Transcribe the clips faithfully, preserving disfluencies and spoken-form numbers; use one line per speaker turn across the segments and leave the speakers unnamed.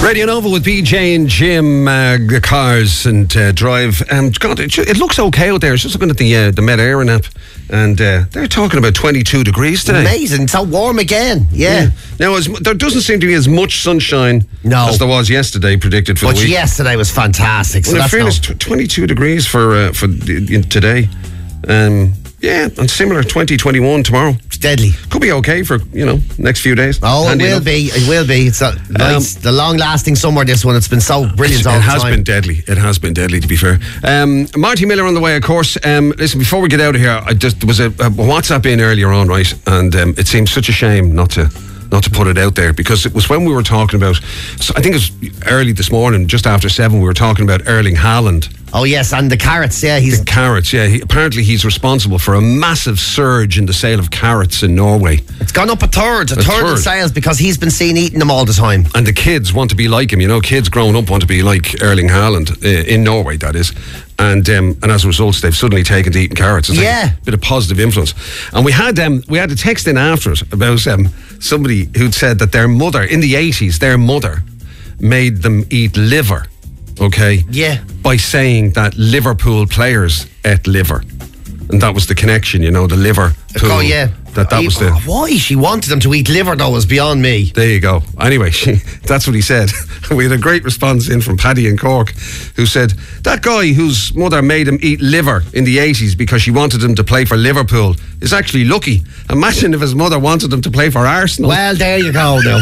Radio Nova with B J and Jim, uh, the cars and uh, drive. Um, God, it, it looks okay out there. I was just looking at the uh, the Met Air app, and uh, they're talking about twenty-two degrees today.
Amazing, it's so warm again. Yeah.
yeah. Now, as, there doesn't seem to be as much sunshine
no.
as there was yesterday predicted for
but
the week.
But yesterday was fantastic. So
well, in
that's
fairness,
no...
twenty-two degrees for uh, for the, today. Um, yeah, and similar twenty, twenty-one tomorrow.
It's deadly.
Could be okay for, you know, next few days.
Oh, Handy it will enough. be. It will be. It's a nice, um, the long-lasting summer, this one. It's been so brilliant all
the time. It has
time.
been deadly. It has been deadly, to be fair. Um, Marty Miller on the way, of course. Um, listen, before we get out of here, I just there was a, a WhatsApp in earlier on, right? And um, it seems such a shame not to not to put it out there, because it was when we were talking about, so I think it was early this morning, just after seven, we were talking about Erling Haaland.
Oh yes, and the carrots, yeah. He's
the carrots, yeah. He, apparently he's responsible for a massive surge in the sale of carrots in Norway.
It's gone up a third, a, a third, third in sales, because he's been seen eating them all the time.
And the kids want to be like him, you know, kids growing up want to be like Erling Haaland, uh, in Norway, that is. And um, and as a result, they've suddenly taken to eating carrots. It's
yeah.
like a bit of positive influence. And we had um, we had a text in after it about um, somebody who'd said that their mother, in the eighties, their mother made them eat liver, okay?
Yeah.
By saying that Liverpool players ate liver. And that was the connection, you know, the liver.
Oh, yeah.
That that was the...
Why she wanted them to eat liver, though, was beyond me.
There you go. Anyway, she, that's what he said. We had a great response in from Paddy in Cork, who said, that guy whose mother made him eat liver in the eighties because she wanted him to play for Liverpool is actually lucky. Imagine if his mother wanted him to play for Arsenal.
Well, there you go, now.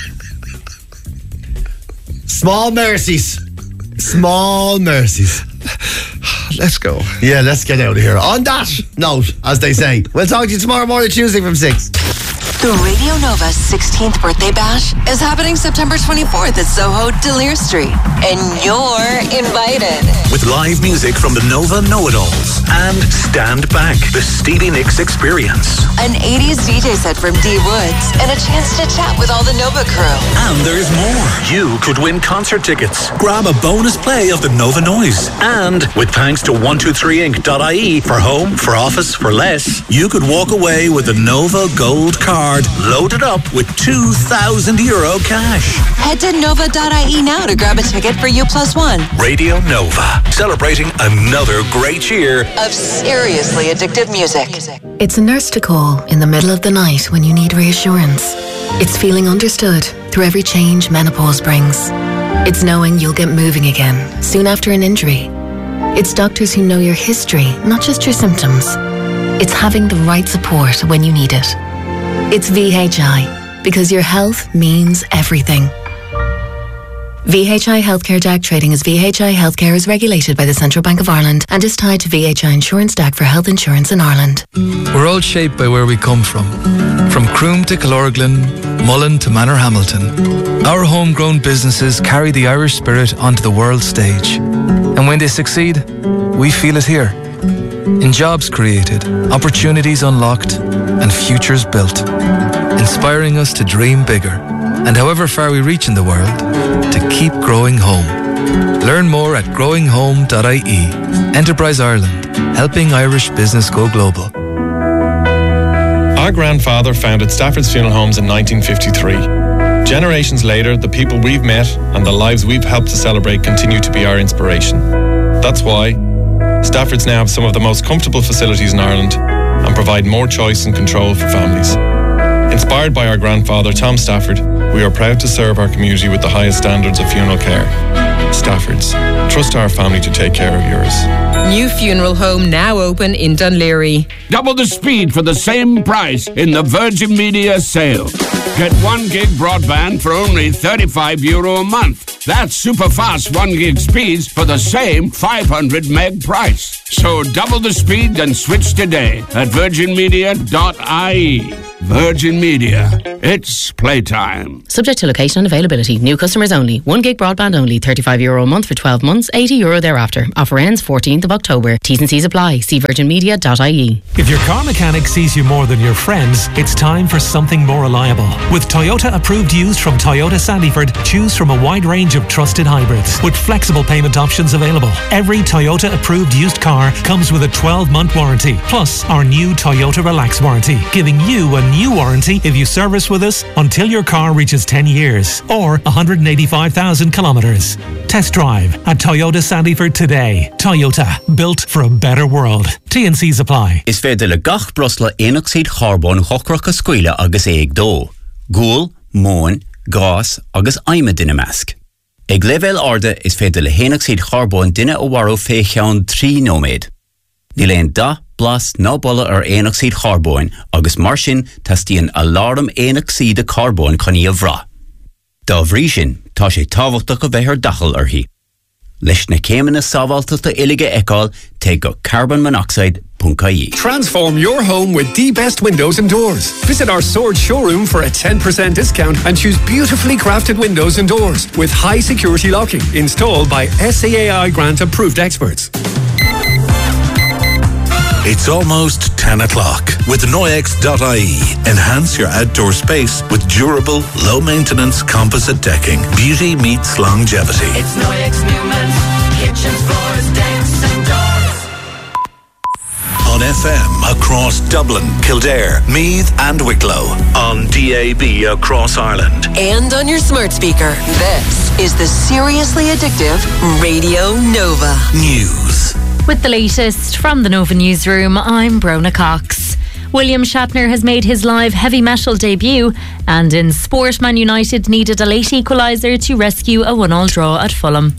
Small mercies. Small mercies.
Let's go.
Yeah, let's get out of here. On that note, as they say, we'll talk to you tomorrow morning, Tuesday from six.
The Radio Nova sixteenth birthday bash is happening September twenty-fourth at Soho Delir Street, and you're invited.
With live music from the Nova Know-It-Alls and Stand Back, the Stevie Nicks Experience.
An eighties D J set from D Woods, and a chance to chat with all the Nova crew.
And there's more. You could win concert tickets, grab a bonus play of the Nova Noise, and with thanks to one two three inc dot I E for home, for office, for less, you could walk away with the Nova Gold Card loaded up with two thousand euro cash.
Head to nova dot I E now to grab a ticket for U plus one.
Radio Nova, celebrating another great year
of seriously addictive music.
It's a nurse to call in the middle of the night when you need reassurance. It's feeling understood through every change menopause brings. It's knowing you'll get moving again soon after an injury. It's doctors who know your history, not just your symptoms. It's having the right support when you need it. It's V H I, because your health means everything. V H I Healthcare D A C trading as V H I Healthcare is regulated by the Central Bank of Ireland and is tied to V H I Insurance D A C for health insurance in Ireland.
We're all shaped by where we come from. From Croom to Killorglin, Mullen to Manorhamilton. Our homegrown businesses carry the Irish spirit onto the world stage. And when they succeed, we feel it here. In jobs created, opportunities unlocked, and futures built. Inspiring us to dream bigger, and however far we reach in the world, to keep growing home. Learn more at growing home dot I E. Enterprise Ireland, helping Irish business go global.
Our grandfather founded Stafford's Funeral Homes in nineteen fifty-three. Generations later, the people we've met and the lives we've helped to celebrate continue to be our inspiration. That's why Stafford's now have some of the most comfortable facilities in Ireland and provide more choice and control for families. Inspired by our grandfather, Tom Stafford, we are proud to serve our community with the highest standards of funeral care. Stafford's. Trust our family to take care of yours.
New funeral home now open in Dunleary.
Double the speed for the same price in the Virgin Media sale. Get one gig broadband for only thirty-five euro a month. That's super fast one gig speeds for the same five hundred meg price. So double the speed and switch today at virgin media dot I E. Virgin Media. It's playtime.
Subject to location and availability. New customers only. One gig broadband only. thirty-five euro a month for twelve months. eighty euro thereafter. Offer ends fourteenth of October. T's and C's apply. See virgin media dot I E.
If your car mechanic sees you more than your friends, it's time for something more reliable. With Toyota approved used from Toyota Sandyford, choose from a wide range of trusted hybrids with flexible payment options available. Every Toyota approved used car comes with a twelve month warranty, plus our new Toyota Relax warranty, giving you a new warranty if you service with us until your car reaches ten years or one hundred eighty-five thousand kilometres. Test drive at Toyota Sandyford today. Toyota, built for a better world. T and C's apply.
Is féidir le gach brosla éonaid charbón chocrach a scuile agus éag dó. Gúil, móin, gás agus aime duine measc. Ag level arde is féidir le héonaid charbón duine ó waró fé cheann trí nóméid. Ní léon da blas ná bolla ar éonaid charbón agus mar sin tastíonn alarm éonaid de carbón chuní a bhrá. Dá bhrí sin, tá sé tábhachtach go bheith ar dachal arthaí. Leis na céimeanna sábháilteachta uilige eicáil te go carbon monoxide dot I E.
Transform your home with the best windows and doors. Visit our Sword showroom for a ten percent discount and choose beautifully crafted windows and doors with high security locking installed by S A A I grant approved experts.
It's almost ten o'clock. With Noyex dot I E, enhance your outdoor space with durable, low-maintenance composite decking. Beauty meets longevity.
It's Noyex Newman's kitchens, floors, decks and doors.
On F M across Dublin, Kildare, Meath and Wicklow. On D A B across Ireland.
And on your smart speaker. This is the seriously addictive Radio Nova.
News.
With the latest from the Nova Newsroom, I'm Brona Cox. William Shatner has made his live heavy metal debut, and in sport, Man United needed a late equaliser to rescue a one-all draw at Fulham.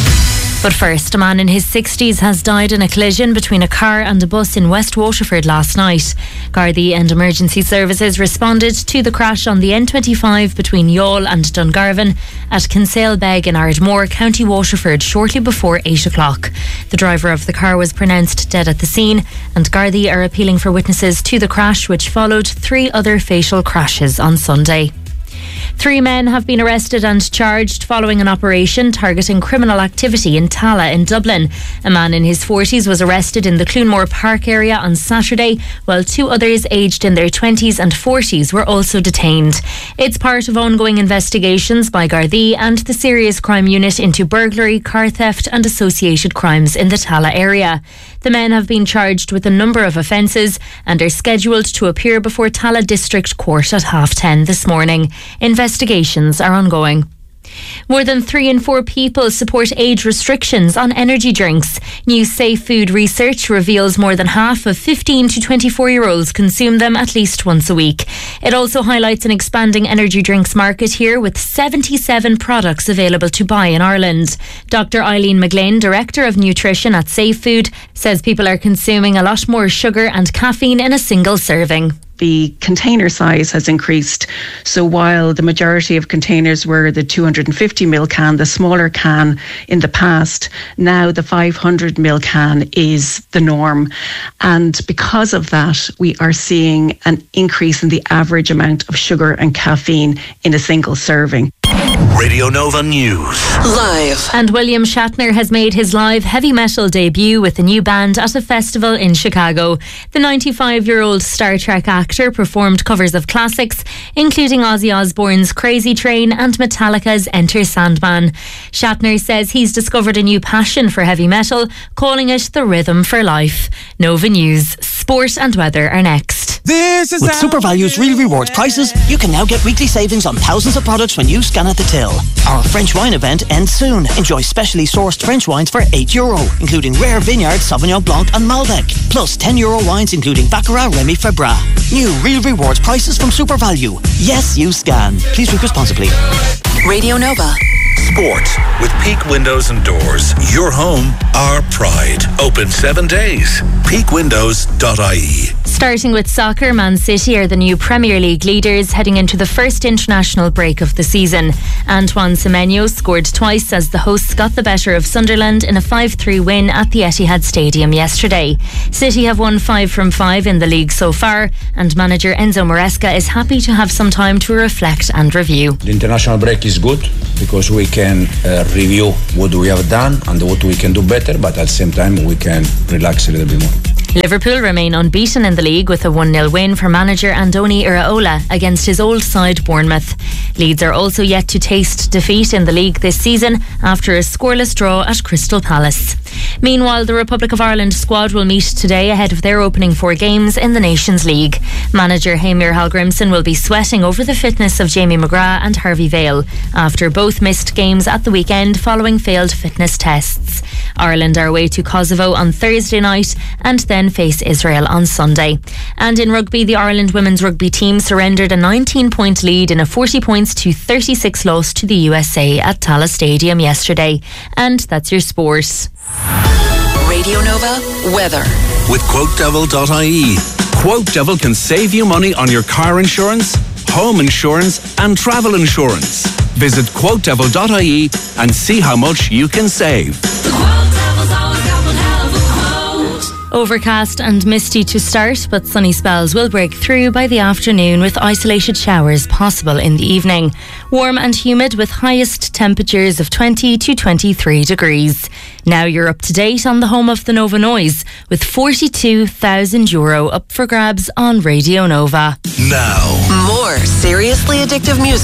But first, a man in his sixties has died in a collision between a car and a bus in West Waterford last night. Gardaí and emergency services responded to the crash on the N twenty-five between Youghal and Dungarvan at Kinsale Beg in Ardmore, County Waterford, shortly before eight o'clock. The driver of the car was pronounced dead at the scene, and Gardaí are appealing for witnesses to the crash, which followed three other fatal crashes on Sunday. Three men have been arrested and charged following an operation targeting criminal activity in Tala in Dublin. A man in his forties was arrested in the Clunmore Park area on Saturday, while two others aged in their twenties and forties were also detained. It's part of ongoing investigations by Gardaí and the Serious Crime Unit into burglary, car theft and associated crimes in the Tala area. The men have been charged with a number of offences and are scheduled to appear before Tala District Court at half ten this morning. Investigations are ongoing. More than three in four people support age restrictions on energy drinks. New Safe Food research reveals more than half of fifteen to twenty-four year olds consume them at least once a week. It also highlights an expanding energy drinks market here, with seventy-seven products available to buy in Ireland. Doctor Eileen McGlynn, Director of Nutrition at Safe Food, says people are consuming a lot more sugar and caffeine in a single serving.
The container size has increased. So while the majority of containers were the two hundred fifty mil can, the smaller can in the past, now the five hundred mil can is the norm. And because of that, we are seeing an increase in the average amount of sugar and caffeine in a single serving.
Radio Nova News.
Live.
And William Shatner has made his live heavy metal debut with a new band at a festival in Chicago. The ninety-five-year-old Star Trek actor performed covers of classics, including Ozzy Osbourne's Crazy Train and Metallica's Enter Sandman. Shatner says he's discovered a new passion for heavy metal, calling it the rhythm for life. Nova News, sport and weather are next.
This is With SuperValue's Real Rewards prices, you can now get weekly savings on thousands of products when you scan at the till. Our French wine event ends soon. Enjoy specially sourced French wines for eight euro, including Rare Vineyard, Sauvignon Blanc and Malbec. Plus ten euro wines including Baccarat, Remy Febra. New Real Rewards prices from SuperValue. Yes, you scan. Please drink responsibly.
Radio Nova.
Sport with Peak Windows and Doors. Your home, our pride. Open seven days. peak windows dot I E.
Starting with soccer, Man City are the new Premier League leaders heading into the first international break of the season. Antoine Semenyo scored twice as the hosts got the better of Sunderland in a five three win at the Etihad Stadium yesterday. City have won five from five in the league so far, and manager Enzo Maresca is happy to have some time to reflect and review.
The international break is good because we can uh, review what we have done and what we can do better, but at the same time we can relax a little bit more.
Liverpool remain unbeaten in the league with a one nil win for manager Andoni Iraola against his old side Bournemouth. Leeds are also yet to taste defeat in the league this season after a scoreless draw at Crystal Palace. Meanwhile, the Republic of Ireland squad will meet today ahead of their opening four games in the Nations League. Manager Heimir Hallgrimsson will be sweating over the fitness of Jamie McGrath and Harvey Vale after both missed games at the weekend following failed fitness tests. Ireland are away to Kosovo on Thursday night and then face Israel on Sunday. And in rugby, the Ireland women's rugby team surrendered a nineteen point lead in a forty points to thirty-six loss to the U S A at Tallaght Stadium yesterday. And that's your sport.
Radio Nova weather.
With quote devil dot I E. Quote Devil can save you money on your car insurance, home insurance and travel insurance. Visit quote devil dot I E and see how much you can save.
Overcast and misty to start, but sunny spells will break through by the afternoon with isolated showers possible in the evening. Warm and humid with highest temperatures of twenty to twenty-three degrees. Now you're up to date on the home of the Nova Noise with forty-two thousand euro up for grabs on Radio Nova.
Now, more seriously addictive music.